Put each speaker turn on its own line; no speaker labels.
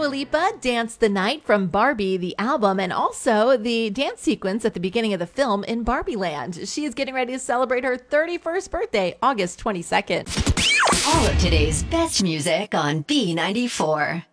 Dua Lipa, Dance the Night from Barbie, the album, and also the dance sequence at the beginning of the film in Barbie Land. She is getting ready to celebrate her 31st birthday, August 22nd.
All of today's best music on B94.